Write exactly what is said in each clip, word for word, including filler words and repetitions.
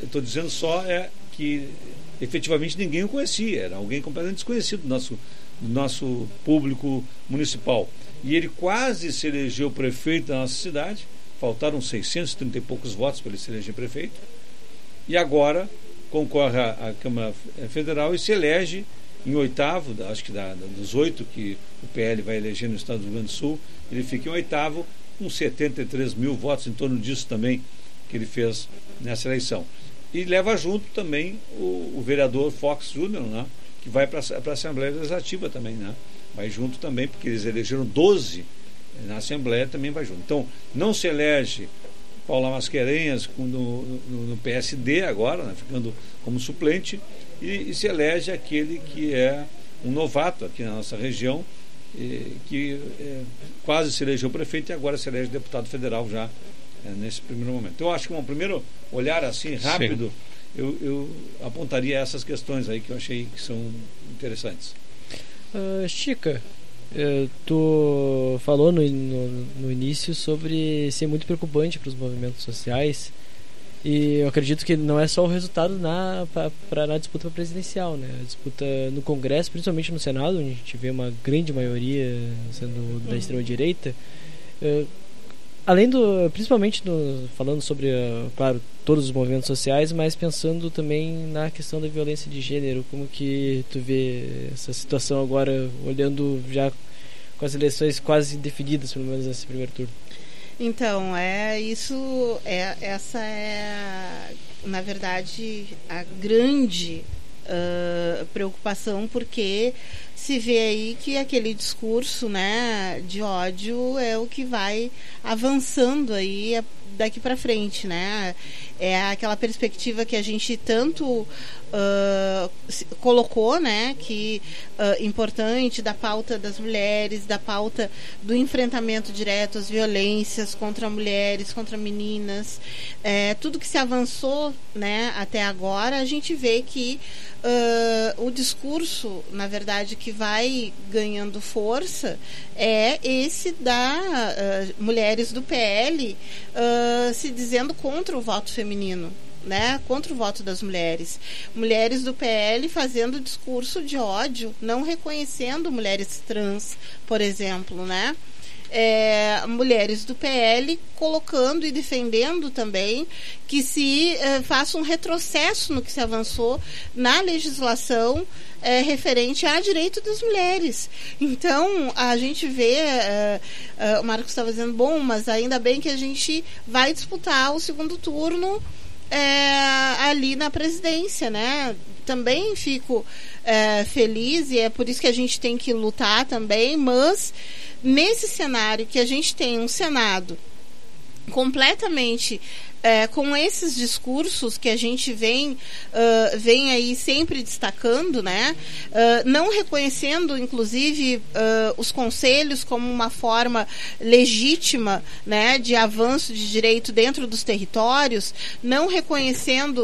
eu estou dizendo só é que efetivamente ninguém o conhecia, era alguém completamente desconhecido do nosso, do nosso público municipal. E ele quase se elegeu prefeito da nossa cidade, faltaram seiscentos e trinta e poucos votos para ele se eleger prefeito, e agora concorre à, à Câmara Federal e se elege em oitavo, acho que da, dos oito que o P L vai eleger no estado do Rio Grande do Sul, ele fica em oitavo, com setenta e três mil votos, em torno disso também, que ele fez nessa eleição. E leva junto também o, o vereador Fox Júnior, né, que vai para a Assembleia Legislativa também, né? Vai junto também, porque eles elegeram doze na Assembleia, também vai junto. Então, não se elege Paula Mascarenhas no, no, no P S D agora, né, ficando como suplente, e, e se elege aquele que é um novato aqui na nossa região, e, que é, quase se elegeu prefeito e agora se elege deputado federal já é, nesse primeiro momento. Então, eu acho que um primeiro olhar assim rápido, eu, eu apontaria essas questões aí que eu achei que são interessantes. Uh, Chica, uh, tu falou no, no, no início sobre ser muito preocupante para os movimentos sociais, e eu acredito que não é só o resultado na, pra, pra, na disputa presidencial, né? A disputa no Congresso, principalmente no Senado, onde a gente vê uma grande maioria sendo da extrema-direita, uh, além do, principalmente no, falando sobre, uh, claro, todos os movimentos sociais, mas pensando também na questão da violência de gênero. Como que tu vê essa situação agora, olhando já com as eleições quase definidas, pelo menos nesse primeiro turno? Então, é isso, é, essa é, na verdade, a grande uh, preocupação, porque se vê aí que aquele discurso, né, de ódio é o que vai avançando aí daqui para frente, né? É aquela perspectiva que a gente tanto uh, colocou, né, que uh, importante, da pauta das mulheres, da pauta do enfrentamento direto às violências contra mulheres, contra meninas, é, tudo que se avançou, né, até agora, a gente vê que uh, o discurso, na verdade, que vai ganhando força é esse da uh, mulheres do P L uh, se dizendo contra o voto feminino, né, contra o voto das mulheres. Mulheres do P L fazendo discurso de ódio, não reconhecendo mulheres trans, por exemplo, né? É, mulheres do P L colocando e defendendo também que se é, faça um retrocesso no que se avançou na legislação é, referente a direito das mulheres. Então, a gente vê, é, é, o Marcos estava dizendo, bom, mas ainda bem que a gente vai disputar o segundo turno é, ali na presidência, né? Também fico é, feliz, e é por isso que a gente tem que lutar também, mas nesse cenário que a gente tem um Senado completamente é, com esses discursos que a gente vem, uh, vem aí sempre destacando, né? Uh, não reconhecendo, inclusive, uh, os conselhos como uma forma legítima, né, de avanço de direito dentro dos territórios, não reconhecendo uh,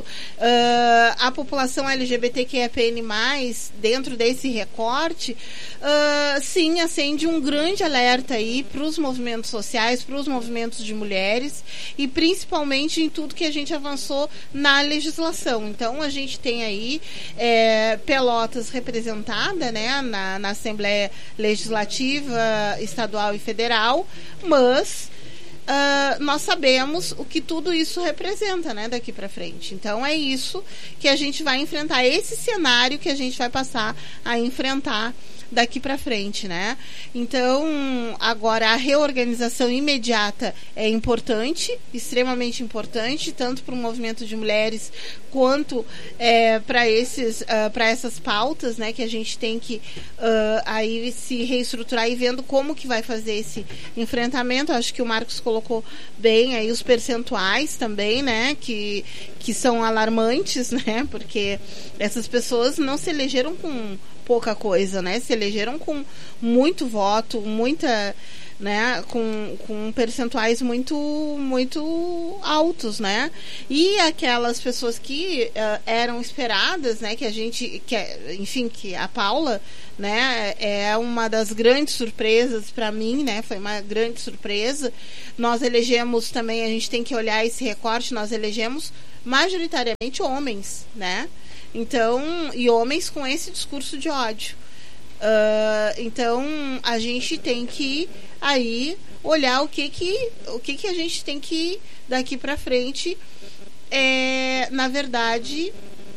a população L G B T Q I A P N mais, dentro desse recorte, uh, sim, acende um grande alerta aí para os movimentos sociais, para os movimentos de mulheres, e principalmente em tudo que a gente avançou na legislação. Então, a gente tem aí é, Pelotas representada, né, na, na Assembleia Legislativa Estadual e Federal, mas uh, nós sabemos o que tudo isso representa, né, daqui para frente. Então, é isso que a gente vai enfrentar, esse cenário que a gente vai passar a enfrentar daqui para frente, né? Então, agora a reorganização imediata é importante, extremamente importante, tanto para o movimento de mulheres quanto é, para esses, uh, para essas pautas, né, que a gente tem que uh, aí se reestruturar e vendo como que vai fazer esse enfrentamento. Acho que o Marcos colocou bem aí os percentuais também, né, que que são alarmantes, né? Porque essas pessoas não se elegeram com pouca coisa, né? Se elegeram com muito voto, muita né, com, com percentuais muito, muito altos, né, e aquelas pessoas que uh, eram esperadas, né, que a gente, que, enfim, que a Paula, né, é uma das grandes surpresas para mim, né, foi uma grande surpresa. Nós elegemos também, a gente tem que olhar esse recorte, nós elegemos majoritariamente homens, né, então, e homens com esse discurso de ódio. Uh, então a gente tem que aí olhar o que que o que que a gente tem que daqui para frente é, na verdade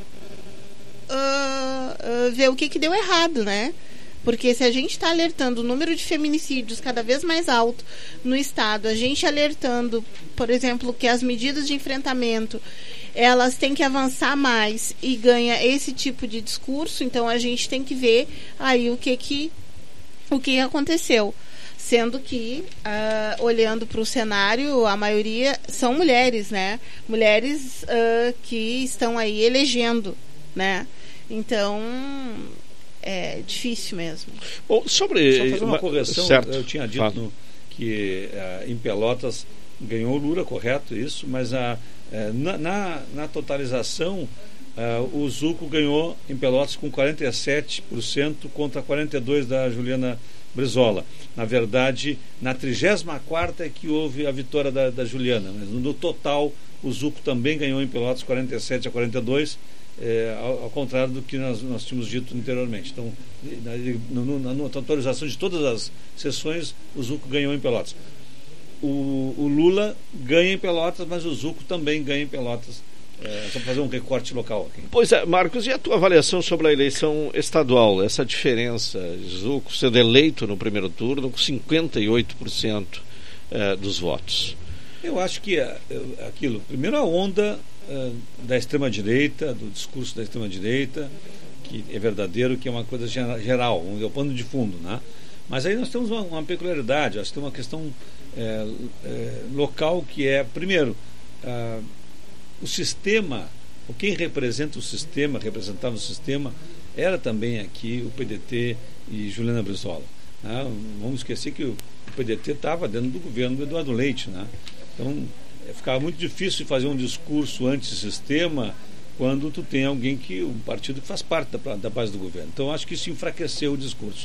uh, uh, ver o que que deu errado, né? Porque se a gente está alertando o número de feminicídios cada vez mais alto no estado, a gente alertando, por exemplo, que as medidas de enfrentamento elas têm que avançar mais e ganha esse tipo de discurso, então a gente tem que ver aí o que que, o que aconteceu. Sendo que, uh, olhando para o cenário, a maioria são mulheres, né? Mulheres uh, que estão aí elegendo, né? Então, é difícil mesmo. Bom, sobre... Só fazer uma correção, certo. Eu tinha dito no, que uh, em Pelotas ganhou o Lula, correto, isso, mas a Na, na, na totalização, uh, o Zucco ganhou em Pelotas com quarenta e sete por cento contra quarenta e dois por cento da Juliana Brizola. Na verdade, na trigésima quarta é que houve a vitória da, da Juliana, mas no total o Zucco também ganhou em Pelotas quarenta e sete a quarenta e dois, é, ao, ao contrário do que nós, nós tínhamos dito anteriormente. Então, na, na, na totalização de todas as sessões, o Zucco ganhou em Pelotas. O, o Lula ganha em Pelotas, mas o Zucco também ganha em Pelotas. É, só para fazer um recorte local aqui. Pois é, Marcos, e a tua avaliação sobre a eleição estadual? Essa diferença, Zucco sendo eleito no primeiro turno com cinquenta e oito por cento é, dos votos. Eu acho que é, aquilo, primeiro a onda é, da extrema-direita, do discurso da extrema-direita, que é verdadeiro, que é uma coisa geral, um, é o pano de fundo, né? Mas aí nós temos uma, uma peculiaridade, acho que tem uma questão É, é, local que é, primeiro, ah, o sistema, ou quem representa o sistema, representava o sistema, era também aqui o P D T e Juliana Brizola, né? Vamos esquecer que o P D T estava dentro do governo do Eduardo Leite, né? Então é, ficava muito difícil fazer um discurso antissistema quando tu tem alguém que, um partido que faz parte da, da base do governo. Então acho que isso enfraqueceu o discurso.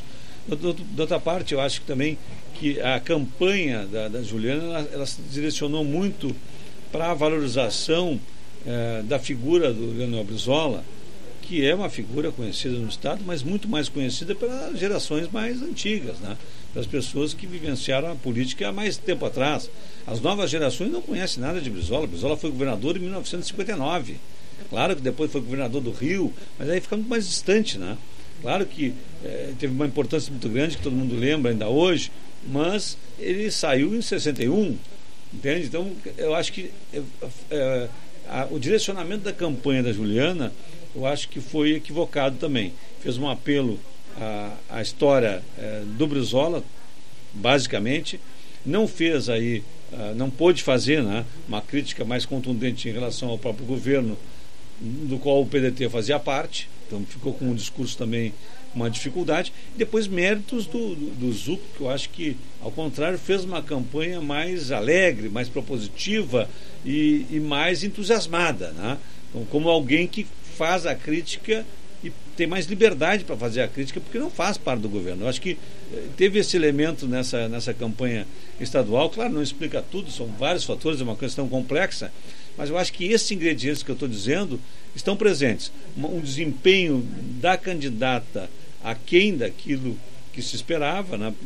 Da outra parte, eu acho que também que a campanha da, da Juliana ela, ela se direcionou muito para a valorização eh, da figura do Leonel Brizola, que é uma figura conhecida no Estado, mas muito mais conhecida pelas gerações mais antigas, né? Pelas pessoas que vivenciaram a política há mais tempo atrás. As novas gerações não conhecem nada de Brizola. Brizola foi governador em mil novecentos e cinquenta e nove. Claro que depois foi governador do Rio, mas aí fica muito mais distante, né? Claro que eh, teve uma importância muito grande, que todo mundo lembra ainda hoje, mas ele saiu em sessenta e um, entende? Então, eu acho que eh, eh, a, o direcionamento da campanha da Juliana, eu acho que foi equivocado também. Fez um apelo à, à história eh, do Brizola, basicamente, não fez aí, uh, não pôde fazer, né, uma crítica mais contundente em relação ao próprio governo, do qual o P D T fazia parte. Então ficou com um discurso também uma dificuldade. E depois méritos do, do, do Zucco, que eu acho que, ao contrário, fez uma campanha mais alegre, mais propositiva e, e mais entusiasmada, né? Então, como alguém que faz a crítica e tem mais liberdade para fazer a crítica, porque não faz parte do governo. Eu acho que teve esse elemento nessa, nessa campanha estadual. Claro, não explica tudo, são vários fatores, é uma questão complexa, mas eu acho que esses ingredientes que eu estou dizendo estão presentes. Um desempenho da candidata aquém daquilo que se esperava, né?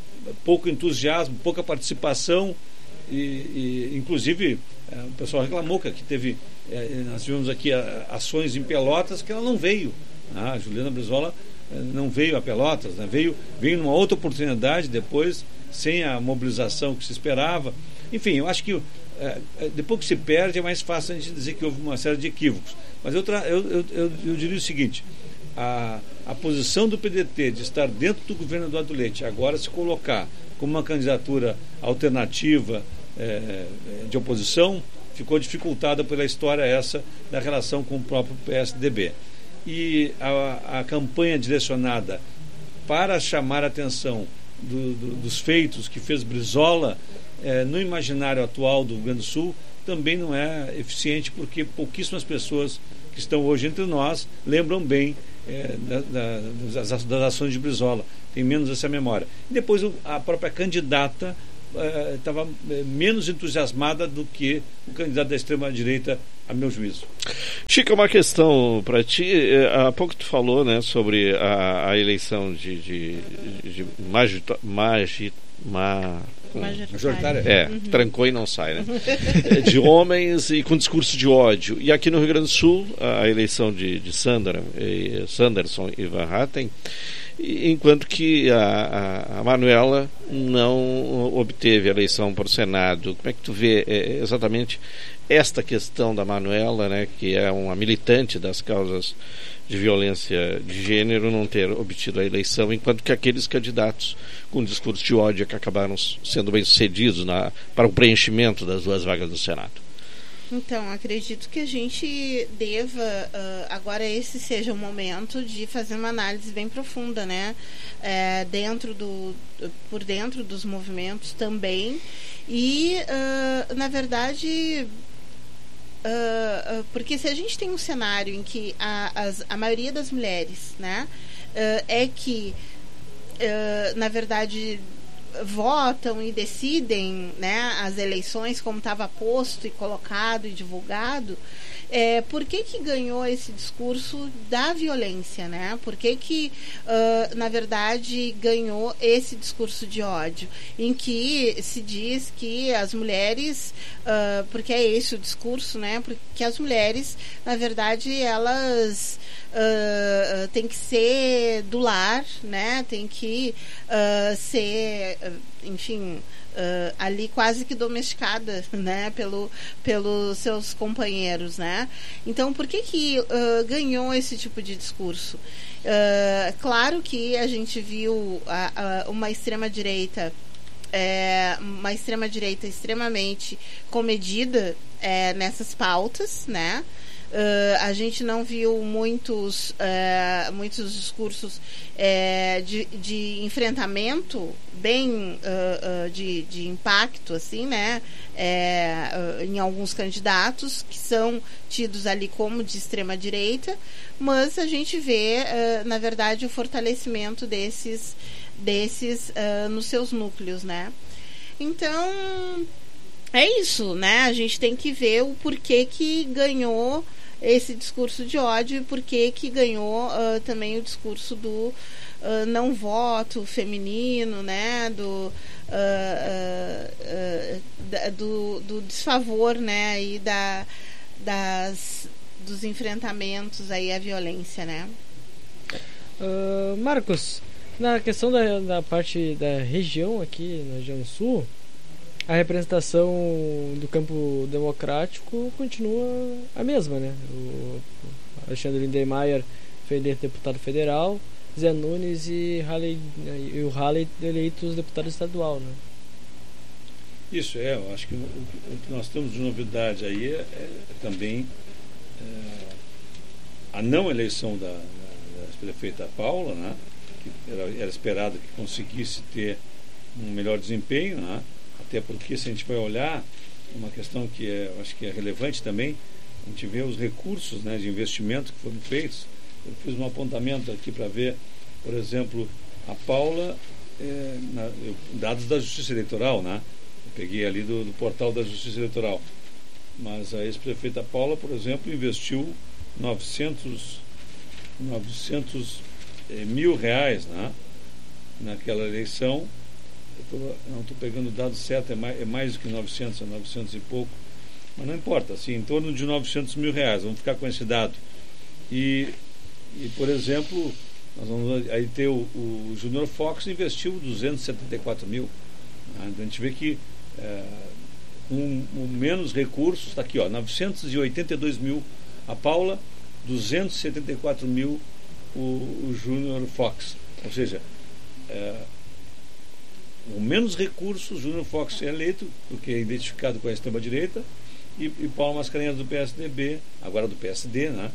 Pouco entusiasmo, pouca participação e, e inclusive é, o pessoal reclamou que aqui teve, é, nós tivemos aqui a, ações em Pelotas que ela não veio, né? A Juliana Brizola é, não veio a Pelotas, né? veio, veio numa outra oportunidade depois, sem a mobilização que se esperava. Enfim, eu acho que é, depois que se perde é mais fácil a gente dizer que houve uma série de equívocos. Mas eu, tra- eu, eu, eu, eu diria o seguinte: a, a posição do P D T de estar dentro do governo Eduardo Leite, agora se colocar como uma candidatura alternativa é, de oposição, ficou dificultada pela história essa da relação com o próprio P S D B. E a, a campanha direcionada para chamar a atenção do, do, dos feitos que fez Brizola, é, no imaginário atual do Rio Grande do Sul, também não é eficiente, porque pouquíssimas pessoas que estão hoje entre nós lembram bem é, da, da, das, das ações de Brizola, tem menos essa memória. E depois a própria candidata estava é, menos entusiasmada do que o candidato da extrema-direita, a meu juízo. Chico, uma questão para ti. Há pouco tu falou, né, sobre a, a eleição de, de, de magito, magi, ma, majoritária. É, uhum. Trancou e não sai, né? De homens e com discurso de ódio. E aqui no Rio Grande do Sul, a eleição de, de Sandra, e Sanderson e Van Hatten, enquanto que a, a, a Manuela não obteve a eleição para o Senado. Como é que tu vê é, exatamente esta questão da Manuela, né, que é uma militante das causas de violência de gênero, não ter obtido a eleição, enquanto que aqueles candidatos com discurso de ódio que acabaram sendo bem-sucedidos na, para o preenchimento das duas vagas do Senado? Então, acredito que a gente deva, uh, agora esse seja o momento de fazer uma análise bem profunda, né? É, dentro do, por dentro dos movimentos também. E, uh, na verdade, uh, uh, porque se a gente tem um cenário em que a, as, a maioria das mulheres, né, uh, é que, uh, na verdade, votam e decidem, né, as eleições como estava posto e colocado e divulgado, é, por que que ganhou esse discurso da violência, né? Por que que, uh, na verdade, ganhou esse discurso de ódio, em que se diz que as mulheres, uh, porque é esse o discurso, né? Porque as mulheres, na verdade, elas Uh, uh, tem que ser do lar, né? Tem que uh, ser, uh, enfim, uh, ali quase que domesticada, né? Pelo, pelos seus companheiros, né? Então, por que que uh, ganhou esse tipo de discurso? Uh, claro que a gente viu a, a, uma extrema-direita É, uma extrema-direita extremamente comedida é, nessas pautas, né? Uh, a gente não viu muitos, uh, muitos discursos uh, de, de enfrentamento bem uh, uh, de, de impacto, assim, né? Uh, uh, em alguns candidatos que são tidos ali como de extrema direita, mas a gente vê, uh, na verdade, o fortalecimento desses, desses uh, nos seus núcleos, né? Então, é isso, né? A gente tem que ver o porquê que ganhou esse discurso de ódio e porquê que ganhou uh, também o discurso do uh, não voto feminino, né? Do, uh, uh, uh, da, do, do desfavor, né? E da, das, dos enfrentamentos aí à violência, né? Uh, Marcos, na questão da, da parte da região aqui, na região sul, a representação do campo democrático continua a mesma, né? O Alexandre Lindemeyer foi eleito deputado federal, Zé Nunes e, Halley, e o Halley eleitos deputado estadual, né? Isso, é, eu acho que o, o que nós temos de novidade aí é, é também é, a não eleição da, da, da prefeita Paula, né? Que era, era esperado que conseguisse ter um melhor desempenho, né? Até porque, se a gente vai olhar, uma questão que é, eu acho que é relevante também, a gente vê os recursos, né, de investimento que foram feitos. Eu fiz um apontamento aqui para ver, por exemplo, a Paula, é, na, eu, dados da Justiça Eleitoral, né? Eu peguei ali do, do portal da Justiça Eleitoral. Mas a ex-prefeita Paula, por exemplo, investiu novecentos é, mil reais, né, naquela eleição. Eu tô, não estou pegando o dado certo, é mais, é mais do que novecentos, é novecentos e pouco, mas não importa, assim, em torno de novecentos mil reais, vamos ficar com esse dado. E, e por exemplo, nós vamos aí ter o, o Junior Fox investiu duzentos e setenta e quatro mil. Né? Então a gente vê que é, com, com menos recursos, está aqui, ó, novecentos e oitenta e dois mil a Paula, duzentos e setenta e quatro mil o, o Junior Fox. Ou seja, é, com menos recursos, Júnior Fox é eleito, porque é identificado com a extrema-direita, e, e Paulo Mascarenhas do P S D B, agora do P S D, né,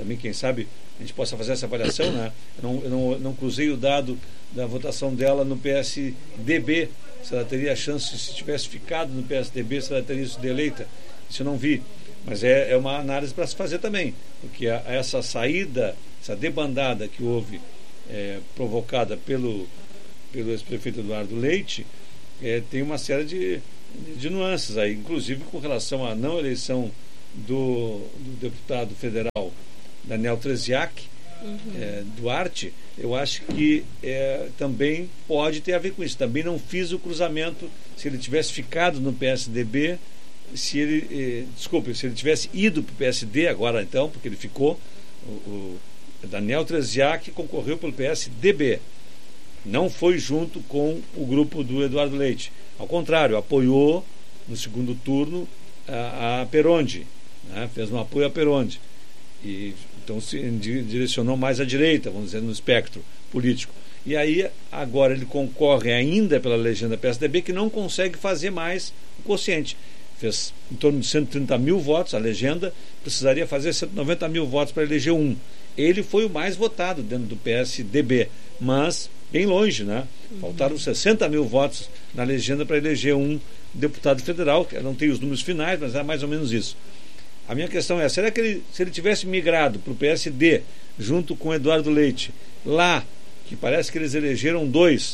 também, quem sabe, a gente possa fazer essa avaliação, né? Eu não, eu não, não cruzei o dado da votação dela no P S D B, se ela teria a chance, se tivesse ficado no P S D B, se ela teria sido eleita. Isso eu não vi. Mas é, é uma análise para se fazer também, porque a, essa saída, essa debandada que houve, é, provocada pelo, pelo ex-prefeito Eduardo Leite, é, tem uma série de, de nuances aí, inclusive com relação à não eleição do, do deputado federal Daniel Treziak, uhum. é, Duarte. Eu acho que é, também pode ter a ver com isso. Também não fiz o cruzamento, se ele tivesse ficado no P S D B, se ele, eh, desculpe, se ele tivesse ido para o P S D agora então, porque ele ficou, o, o Daniel Treziak concorreu pelo P S D B, não foi junto com o grupo do Eduardo Leite, ao contrário, apoiou no segundo turno a, a Perondi, né? Fez um apoio a Perondi, e então se direcionou mais à direita, vamos dizer, no espectro político. E aí agora ele concorre ainda pela legenda P S D B, que não consegue fazer mais o quociente. Fez em torno de cento e trinta mil votos, a legenda precisaria fazer cento e noventa mil votos para eleger um. Ele foi o mais votado dentro do P S D B, mas bem longe, né? Faltaram sessenta mil votos na legenda para eleger um deputado federal, que eu não tenho os números finais, mas é mais ou menos isso. A minha questão é, será que ele, se ele tivesse migrado para o P S D, junto com o Eduardo Leite, lá, que parece que eles elegeram dois,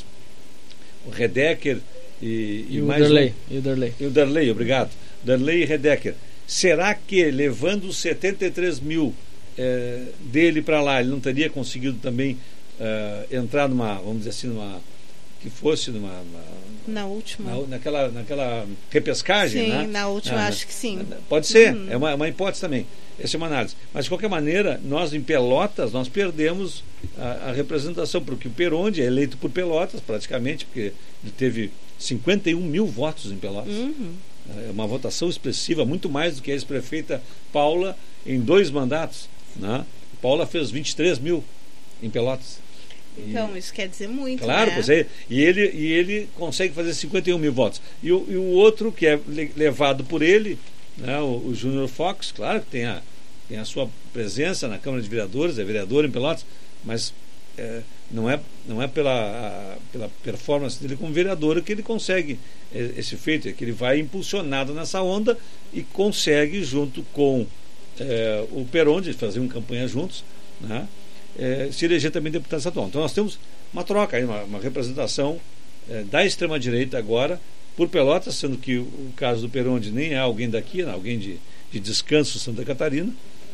o Redeker e, e, e mais o Darley, um, e o Darley. E o Darley, obrigado. Darley e Redeker. Será que, levando os setenta e três mil eh, dele para lá, ele não teria conseguido também eh, entrar numa, vamos dizer assim, numa, que fosse numa... Uma, na última. Na, naquela, naquela repescagem, sim, né? na última ah, acho que sim. Pode ser, uhum. é uma, uma hipótese também. Essa é uma análise. Mas, de qualquer maneira, nós em Pelotas, nós perdemos a, a representação, porque o Perondi é eleito por Pelotas, praticamente, porque ele teve cinquenta e um mil votos em Pelotas. Uhum. É uma votação expressiva, muito mais do que a ex-prefeita Paula em dois mandatos, né? Paula fez vinte e três mil em Pelotas. Então, e, isso quer dizer muito, claro, né? Pois é, e ele, e ele consegue fazer cinquenta e um mil votos. E o, e o outro, que é levado por ele, né, o, o Júnior Fox, claro que tem a, tem a sua presença na Câmara de Vereadores, é vereador em Pelotas, mas é, não é, não é pela, a, pela performance dele como vereador que ele consegue esse feito, é que ele vai impulsionado nessa onda e consegue, junto com é, o Perondi, fazer uma campanha juntos, né, é, se eleger também deputado estadual. Então nós temos uma troca aí, uma, uma representação é, da extrema-direita agora por Pelotas, sendo que o caso do Perondi nem é alguém daqui, né, alguém de, de Descanso, Santa Catarina,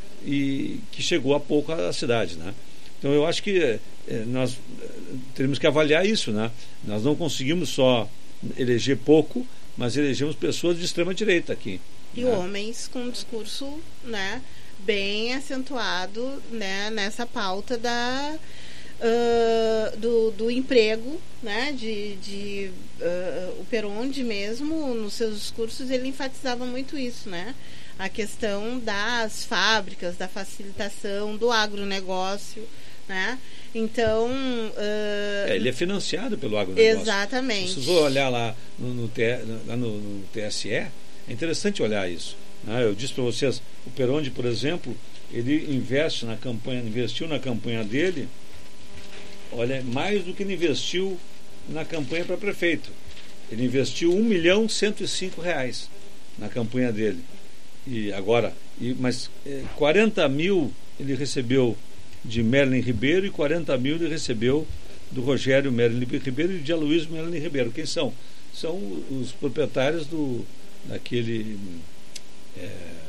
e que chegou há pouco à cidade, né? Então eu acho que é, nós teremos que avaliar isso, né? Nós não conseguimos só eleger pouco, mas elegemos pessoas de extrema-direita aqui. E né? Homens com um discurso, né, bem acentuado, né, nessa pauta da, uh, do, do emprego, né, de, de uh, o Perondi mesmo, nos seus discursos, ele enfatizava muito isso, né? A questão das fábricas, da facilitação do agronegócio, né? Então... Uh, é, ele é financiado pelo agronegócio. Exatamente. Se você olhar lá no, no, lá no, no T S E, é interessante olhar isso. Né? Eu disse para vocês, o Perondi, por exemplo, ele investe na campanha, investiu na campanha dele, olha, mais do que ele investiu na campanha para prefeito. Ele investiu um milhão cento e cinco reais na campanha dele. E agora, e, mas eh, quarenta mil ele recebeu de Merlin Ribeiro e quarenta mil ele recebeu do Rogério Merlin Ribeiro e de Aloysio Merlin Ribeiro. Quem são? São os proprietários do, daquele é,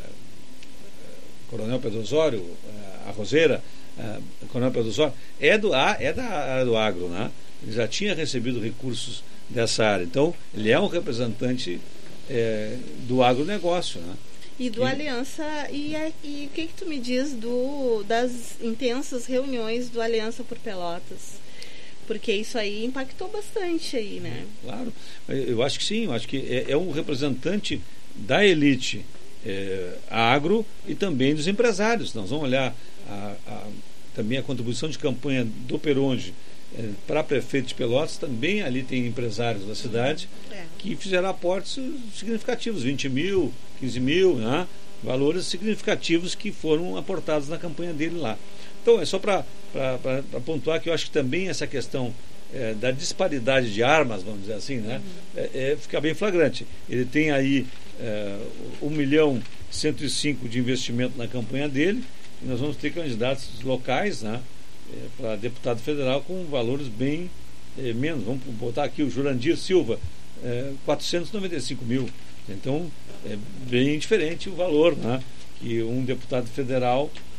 Coronel Pedro Osório, a Roseira, a Coronel Pedro Osório, é, do, é da área do agro, né? Ele já tinha recebido recursos dessa área. Então, ele é um representante é, do agronegócio, né? E do e... Aliança, e, e o que, que tu me diz do, das intensas reuniões do Aliança por Pelotas? Porque isso aí impactou bastante aí, né? Claro, eu acho que sim, eu acho que é, é um representante da elite é, agro e também dos empresários. Nós vamos olhar a, a, também a contribuição de campanha do Perondi é, para prefeito de Pelotas, também ali tem empresários da cidade é. que fizeram aportes significativos, vinte mil, quinze mil, né? valores significativos que foram aportados na campanha dele lá. Então, é só para pontuar que eu acho que também essa questão é, da disparidade de armas, vamos dizer assim, né, uhum. é, é, fica bem flagrante. Ele tem aí é, um milhão cento e cinco de investimento na campanha dele, e nós vamos ter candidatos locais, né, é, para deputado federal com valores bem é, menos. Vamos botar aqui o Jurandir Silva, é, quatrocentos e noventa e cinco mil. Então, é bem diferente o valor, né, que um deputado federal